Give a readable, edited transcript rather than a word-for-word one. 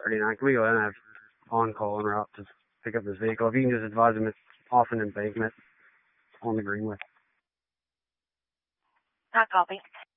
39. Can we go ahead and have on call and route to pick up this vehicle? If you can just advise him it's off an embankment on the Greenway. I copy.